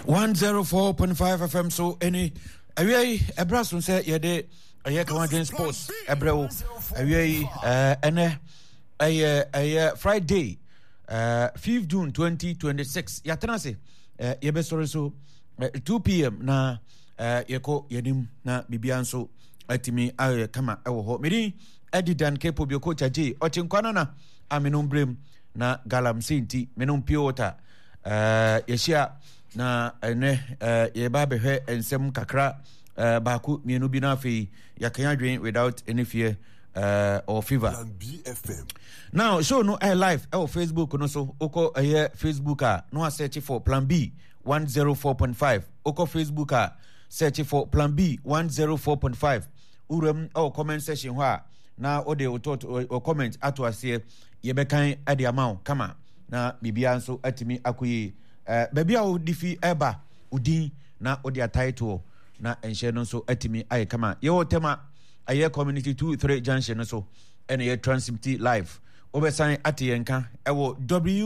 104.5 FM so any away ebraso say yede Kawadrin Sports ebrewo away Friday 5th June 2026 yatenase yebesore so 2 p.m. na yeko yenim na bibianso atimi kama ewo ho meri edidan kepo bi coach aje otinkwana na aminum brem na galamsenti menum piota yeshia na ene yeba behwe ensem kakra baku mienu bi na afi yakan adwen without any fear or fever. BFM. Now show no live on Facebook no so oko Facebook no search for Plan B 104.5 oko Facebook search for Plan B 104.5 urem comment section ho na ode o comment ato ase yebekan ade amount kama na bibia nso atimi akoyi babia o difi eba udin na ode title na enhye no nso atimi aye kama ye tema aye community 23 junction so ene ye transmit live obesan ate yenka ewo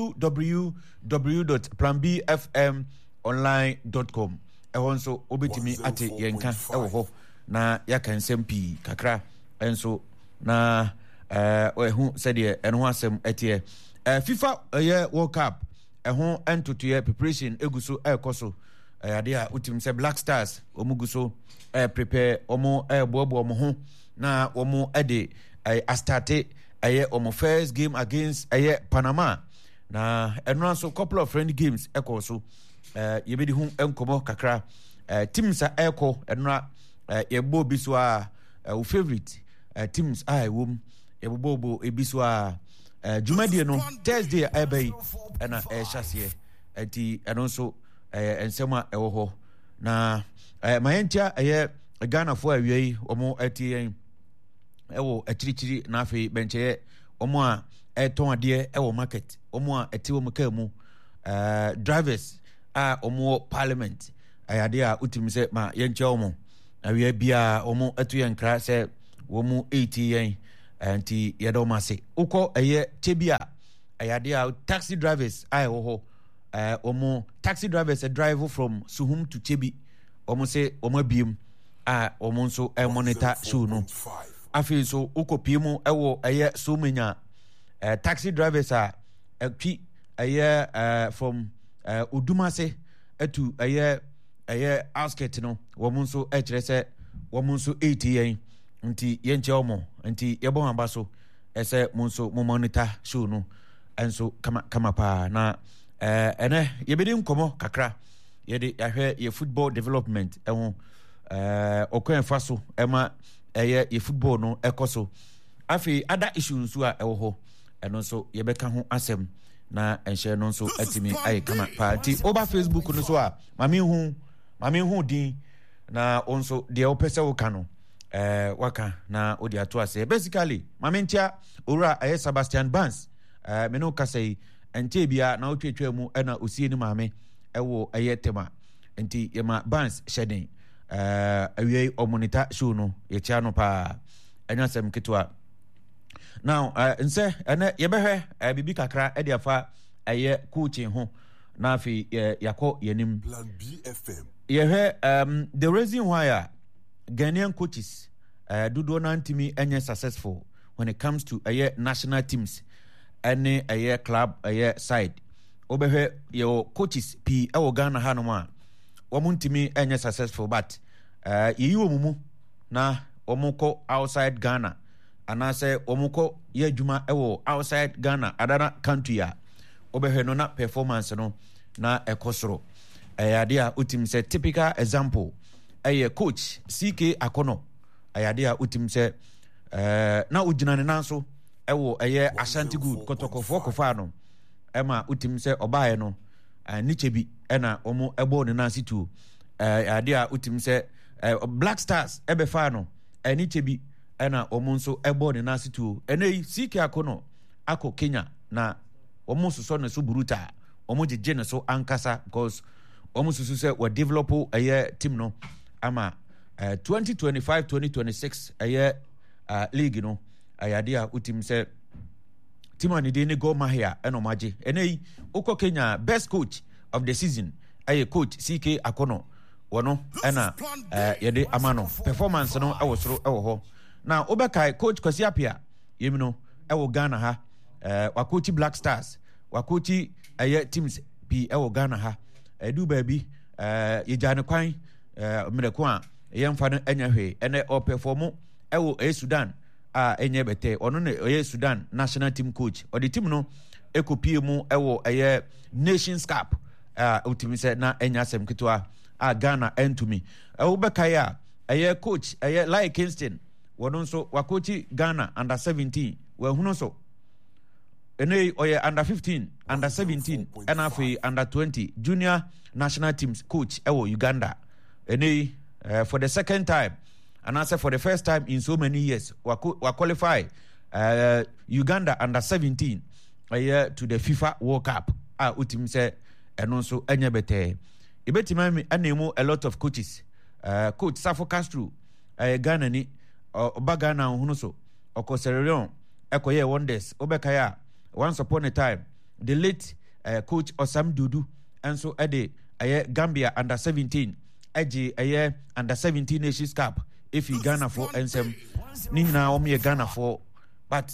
www.planbfmonline.com ewo nso obetimi ate yenka ewo ho na yakan sempi kakra enso na ehu sede eno asem etie FIFA World Cup ehu entotoye preparation eguso ekoso ade a utim se Black Stars omuguso prepare omo bobo omo ho na omo ade astarte omo first game against Panama na eno so couple of friendly games ekoso yebedi hu enkomo kakra teams a eko eno yebo biso a favorite teams wom yebobo ebiso a Jumadi no Thursday abai na hyase enti eno so ensema ewo ho na mayentia Ghana fo awie omo atien ewo achirichiri na afi benche omo a eton ade ewo market omo a etiwo muka mu drivers omo parliament ayade a utimse ma yenche omo awie bia omo atu yenkra se womu 80 anti yedo mase uko chebia ayade a taxi drivers wo ho omo taxi drivers drive from Suhum to Chebi omo se omo biem omo nso monitor show no afi so ukopiemu ewo so manya taxi drivers twi from Udumase to outskirt no womo nso kire se womo nso 80 nti yenche omo nti yebo amba so ese monso mo monitor show no enso kama pa na ene yebedi nkomo kakra yede ahwe ye football development okwen faso ema ye football no ekoso afi other issues a ewo ho eno so yebeka ho asem na enhye no so atimi ayi kama pa ti over Facebook no so a mame hu din na onso de opese wo kano waka na odi ato ase basically mamentia ora Sebastian Barnes me no kasai ente bia na otwetwa mu na osie ni maame ewo tema enti yema Barnes shedin awie omonita show no ye chia no pa anyasem ketwa now nse ene yebehwe bibi kakra e dia fa coaching ho na afi yakọ yenim Plan BFM yehwe the reason why Ghanaian coaches do not be successful when it comes to national teams any club side obehwe your coaches p Ghana hanoma womuntimi enye successful but yiwo mumu na omukọ outside Ghana anase omukọ ye adwuma outside Ghana adana country a obehwe no na performance no na ekosoro ade a utim say typical example coach CK Akono ayade a utim se na ujinane nanso ewo Ashanti Good kotokofo kofa no ema utim se obaye no nichebi ena omo ebo ne nansi tu ayade a utim se Black Stars ebefa no nichebi ena omo nso ebo ne nansi tu enei CK Akono ako Kenya na omo soso ne so buruta omo jeje ne so ankasa because omo susu se we develop team no ama 2025-2026 league no ayade a utim se team ani de ne go mahia eno maje enei uko Kenya best coach of the season aye coach CK Akono wono ena yede amano performance no ewo soro ewo ho na obekai coach Kwasi Apia yemino ewo Ghana ha wakochi Black Stars wakochi teams bi ewo Ghana ha edu baabi yejane kwan mreko a yemfa no enya hwe ene o perform ewo Sudan enye bete ono ne Sudan national team coach o the team no ekopie mu ewo Nations Cup ultimi se na enya sem kitwa Ghana entumi ewo bekaya coach Lai Kingston wono so wakochi Ghana under 17 we hunu so ene oye under 15 under 17 and afi under 20 junior national teams coach ewo Uganda ene for the second time and I say for the first time in so many years we qualify Uganda under 17 to the FIFA World Cup utim say eno so enya bete ebetima anemu a lot of coaches coach Safo Castro Ghana ni oba Ghana hunu so Sierra Leone ekoye wonders obekaya once upon a time the late coach Osam Dudu and so Gambia under 17 under 17 Nations Cup if you Ghana for ensem ni na omo Ghana for but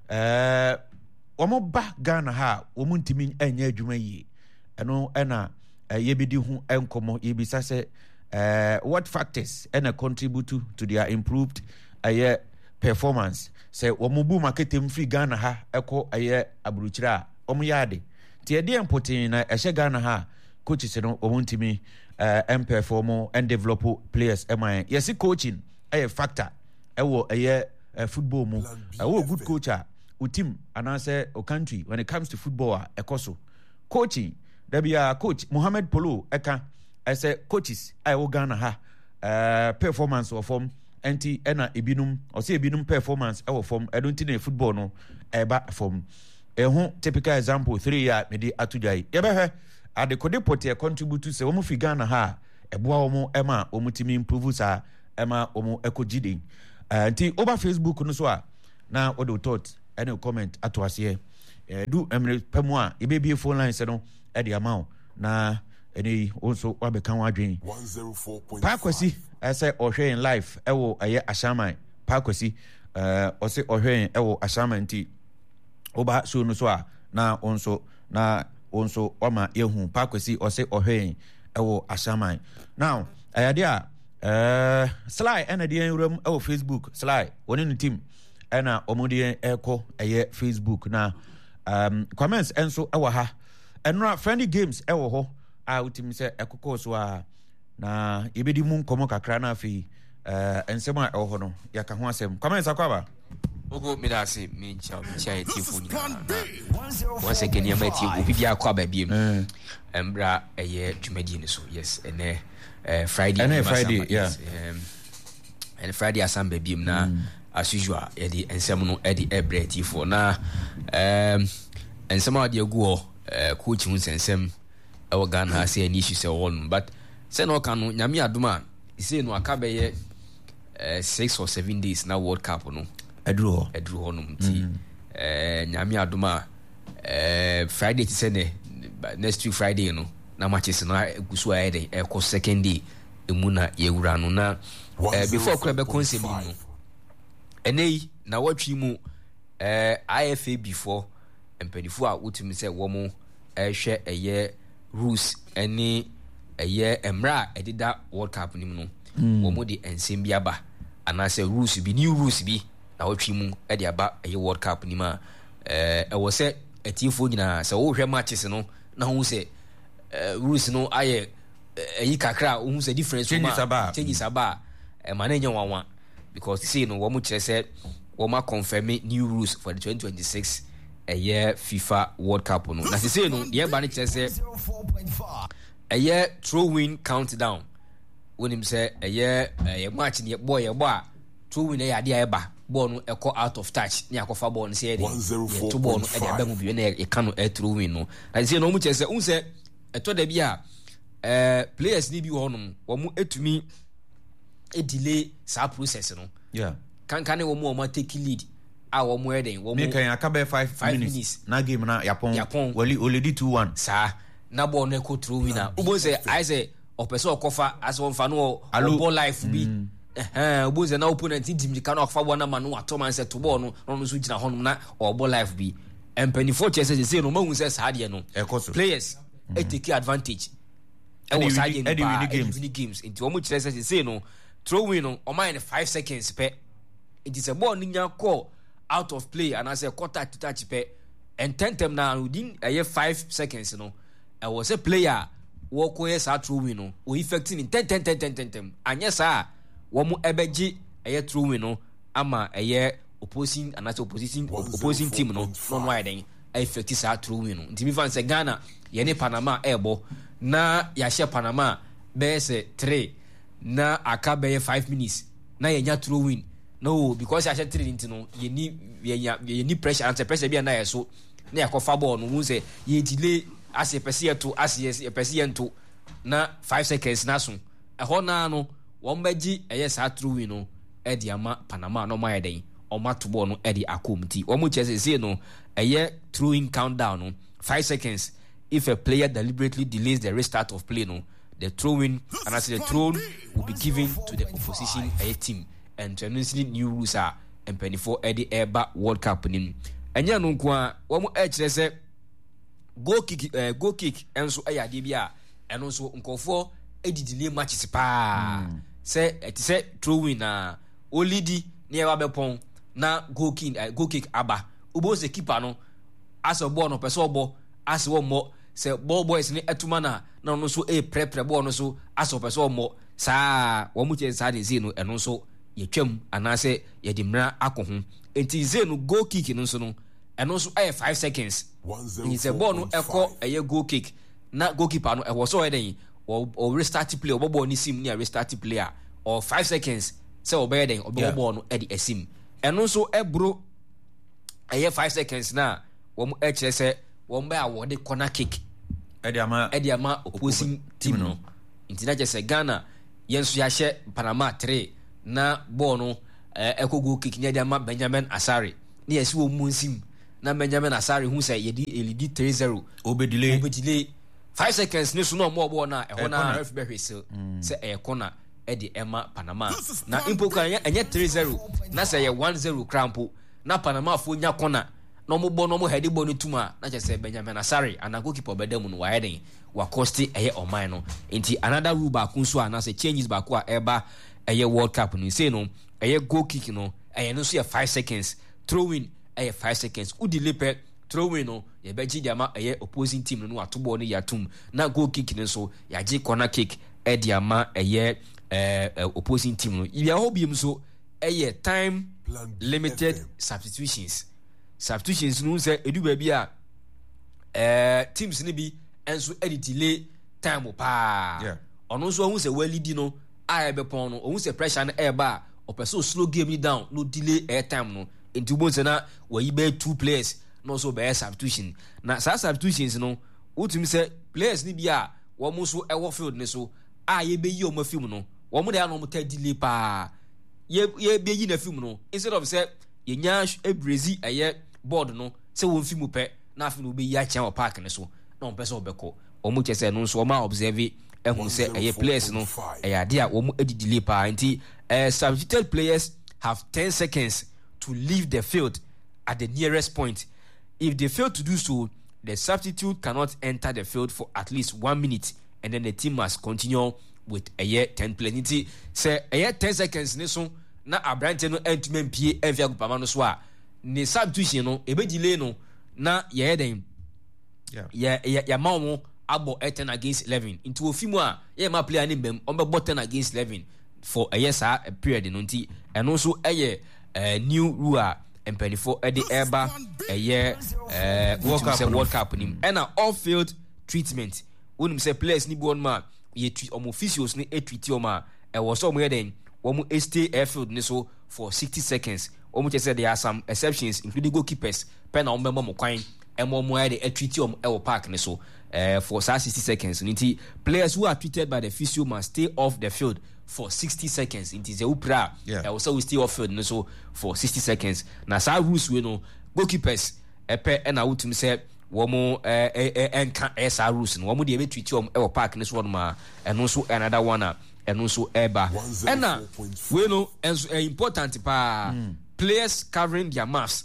omo ba Ghana ha omo ntimi enya adwuma yi eno ena yebidi hu enkomo yebisa se what factors contribute to their improved performance say omo bu marketing free Ghana ha eko aburuchira omo yade tie de empotin na ehye Ghana ha coaches no omo ntimi perform and develop players yes coaching factor ewo football mu good coach a team and I say o country when it comes to football ekoso coaching there be a coach Mohamed Polo eka I say coaches Ghana ha performance or form anti ena ebinum or say ebinum performance ewo form I don't think football no eba form typical example 3 year me di atujai yebehwe adekode pote contribute to say omo fi Ghana ha eboa omo ema omo timi improve sa ema omo ekogide nti over Facebook no so a na odo thought any comment ato ase do emre pemu a ebebie phone line se no e de amount na any also wabekan wadwen 104.5 Pakwasi say ohwe in life ewo Ashaman Pakwasi o say ohwe ewo Ashaman nti oba so no so a na onso oma yehu Pakwasi o say ohwe ewo Ashaman now ayade Sly ena de enrum ewo Facebook Sly woni no team ena omode eko Facebook na comments enso ewo ha enra friendly games ewo ho utim se ekoko so na yebedi mu nkomo kakra na afi ensem a ewo ho no yaka ho asem comments akwaba ogo midase me chia etifu ni once again ya meti obi bia akwaba biem embra dwumadi ni so yes ene Friday yeah and Friday asamba biem na as usual edi ensem no edi ebretifu na ensem a de agu coach hu sensem ewo Ghana ha say any issue say all but say no kan no nyame adoma say no akabe ye 6 or 7 days na World Cup no edru ho no mti nyame adoma Friday ti say ne next week Friday no na matches no egusu ayede eko second day emu na yewura no na before kura be konsem no enei na watwi mu IFA before empedifo a wotumi say wo mo hwe rules any emra edida World Cup nim no wo mo de ensem bi aba ana say rules bi new rules bi na watwi mu e de aba World Cup nim a wo say etifo nyina say wo hwe matches no na hu say rules no aye kakra hu say difference changes aba ma na nya wanwa because say no wo mo kire say wo ma confirm new rules for the 2026 FIFA World Cup no na say no the eba ne kire say throw win countdown when him say match ne boy a throw win ade eba ball no eko out of touch ne akofa ball no say to ball no ade aba mu bi na e kan no throw win no na say no mu kire say un say eto da bi a players ni bi ho no wo mu etumi delay sa process no yeah kan wo mu take lead wo mu eden wo mu kan akabe 5 minutes na game na Yapon wali already 2-1 sa na ball no go through winner ubo say I say opese okofa as one fa no ball life bi ubo say na opponent dim ka na okofa ball na ma no ato man say to ball no so gina honum na ball life bi empenifo chese say no mahu say saade no players take advantage e was saade in games into omo chese say no throwing no o mind 5 seconds pe it is a ball ninya call out of play and as a quarter to touch pe and 10 them now within 5 seconds you know I was a player walk away sa throwing no o effecting in 10 anya sa wo mo ebeji throwing no ama opposing and as opposing team no why then effect sa throwing no ntimi fan say Ghana ye ne Panama ebo na ya share Panama be say 3 na aka be 5 minutes na ye nya throwing no because I share 3 into no ye ni pressure and pressure be na so na yakofa ball no say ye delay as a person to as a person to na 5 seconds na so ho na no won baji sa throwing no e di ama Panama no ma yeden o ma to ball no e di akomti o mu chese say no throwing countdown no 5 seconds if a player deliberately delays the restart of play no the throwing and as the throw will be given to the opposition team and tremendously new rules are empenifo e di eba World Cup nim enya no kwa wo mu kire se goal kick enso ayade bia eno so nkofo edidile matches pa se eti se throwing na olidi ne wa bepon na goal kick aba ubo se keeper no aso ball no pese obo ase wo mo se ball boys ni etuma na no so prepare ball no so aso pese omo saa wo mu che saa de zino eno so yetwam anase ye di mra akoho enti zeno goal kick no so no eno so 5 seconds ni se ball no eko goal kick na goalkeeper no e was so eden o restart play o ball ni sim ni restart player or 5 seconds se o be eden o ball no e di esim eno so ebro 5 seconds na wo mu kire se wo mba award corner kick edi ama opposing team no ntina je se Ghana yenso ya hye Panama 3 na ball no eko goal kick ni edi ama Benjamin Asare ni yesi wo mu nsim na Benjamin Asare hu say yedi 3-0 obedile 5 seconds ni so no mo ball na e ho na ref be hwese say e corner e di ema Panama na impoka enye 3-0 na say 1-0 crampo na Panama fo nya corner no mo ball no mo head ball no tuma na che say Benjamin Asare ana goalkeeper bedam no wa heden wa costi oman no enti another rule ba kun so ana say changes ba ko eba World Cup no say no goal kick no no so 5 seconds throwing 5 seconds udile pe throwing no ye beji diama opposing team no ato ball no yatum na goal kick no so ya ji corner kick diama opposing team no ya hobiem so time limited substitutions no say edu ba bia teams ni bi enso delay time pa ono so hu say walidi no be pon no hu say pressure na ba o person slow game ni down no delay time no into bonse na we be 2 players no so be substitution na substitutions no utumi say players ni bia wo mo so e wo field ni so ye be yi o ma film no wo mo dey no mo ta delay pa ye be yi na film no instead of say ye nya ebrezi board no say wo film pe na afi no be yi a chen o park ni so na on person obeko o mo chese no so o ma observe ehun say players no ade a wo mo delay pa nti substituted players have 10 seconds to leave the field at the nearest point. If they fail to do so, the substitute cannot enter the field for at least 1 minute, and then the team must continue with 10 players. Say 10 seconds ne so na abrante no entiment pie enfia gupama no so a ne substitution no ebe delay no na ye den ya mawo abo 10 against 11 into ofimu a ye ma player ne bem on be 10 against 11 for a period no nti eno so new rule empenifo the eba World Cup nim and off-field treatment when say players ni bi on ma ye treat officials ni treat o ma was so more than one stay airfield ni so for 60 seconds almost say there are some exceptions including goalkeepers pen on member mo kwan more the treat o park ni so for 60 seconds nti players who are treated by the official must stay off the field for 60 seconds. It is a upra. Also we stay off field so for 60 seconds. Now sa rules we know goalkeepers and I would say wɔn ɛnka ɛsa rules no wɔn deɛ ɛbɛtuti wɔn ɛwɔ park ne so wɔn ma ɛno nso another one a ɛno nso ɛba ɛna wei no ɛnso important paa players covering their mouths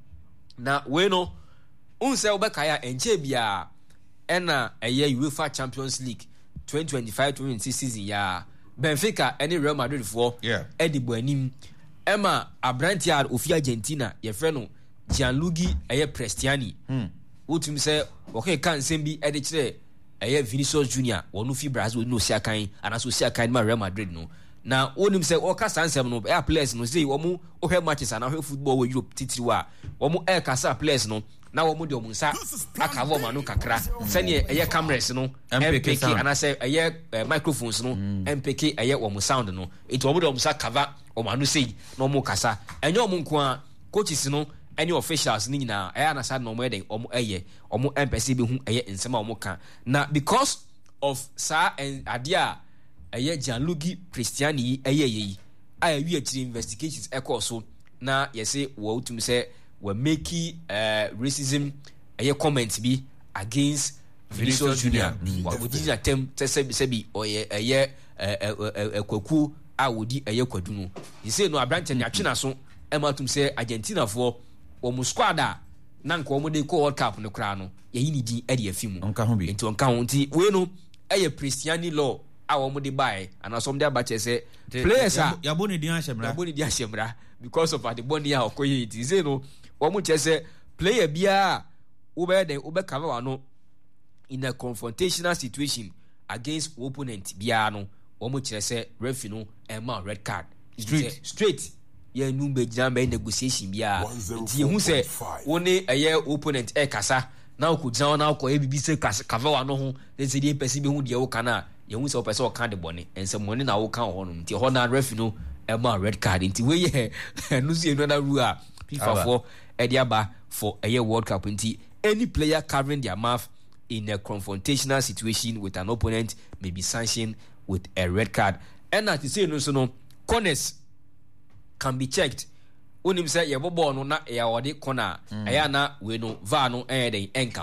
na wei no unsɛ wobɛkae a ɛnkyɛ biara ɛna ɛyɛ UEFA Champions League 2025-2026 season ya Benfica ɛne Real Madrid foɔ ɛde bɔ anim ɛma aberante a ofi Argentina yɛfrɛ no Gianluigi ɛyɛ Prestiani wotum sɛ wɔkeka nsɛm bi ɛde kyerɛ ɛyɛ Vinicius Junior wɔno fi Brazil no si akan anaso si akan ma Real Madrid no na wonim sɛ wɔka saa nsɛm no ɛyɛ players no sɛ wɔn wohwɛ matches ana wohwɛ football wɔ Europe titiriwa wɔn ɛkasa players no na wɔn de wɔn nsa aka wɔn ano kakra sɛnea ɛyɛ cameras no MPK anasɛ ɛyɛ microphones no MPK ɛyɛ wɔn sound no eti wɔn de wɔn nsa cover wɔn ano sei na wɔn kasa ɛnyɛ wɔn nko a coaches no ɛne officials ne nyinaa ɛyɛ anasa na wɔn ɛyɛ wɔn ɛyɛ wɔn MPC bi ho ɛyɛ nsɛm a wɔn ka na because of saa adeɛ a ɛyɛ Gianluigi Prestiani yi ɛyɛ yi a ɛwi akyire investigations ɛkɔɔ so na yɛsɛ wɔn tum sɛ were making racism comment bi against Vinicius Junior. Wodi na tem sebi oyɛ kwaku a wodi ɛyɛ kwadu no. He say no abrante na atwena so ematum sɛ Argentina for wɔn squad a na nka wɔn de kɔ World Cup no kra no. Yɛyi ni din ɛde afi mu. Onka ho bi. Nti onka ho nti we no ɛyɛ Prestiani law a wɔn de buy and some de abache sɛ players a yabo ne din ahyemra because of the body a okoye it. He say no wɔn kyerɛ sɛ player biara wobɛkava wano in a confrontational situation against opponent biara no wɔn kyerɛ sɛ referee no ɛma red card straight yɛn nu bɛgyina bɛyɛ negotiation biara nti yɛhu sɛ wɔn ne ɛyɛ opponent ɛkasa na ɔkɔgyina hɔ na ɔkɔyɛ bibi sɛ kava wano ho ne sɛ deɛ pɛsi bi ho deɛ wɔka na yɛhu sɛ ɔpɛ sɛ ɔka de bɔne nsɛmɔne na wɔka wɔ hɔ no nti hɔ na referee no ɛma red card nti wɔyɛ ɛnu so yɛ another rule a FIFA for Ediaba for a year World Cup. Any player covering their mouth in a confrontational situation with an opponent may be sanctioned with a red card. And as you say, no corners can be checked. Unim say yebobo no na ya wode corner. Ayana we no va no enka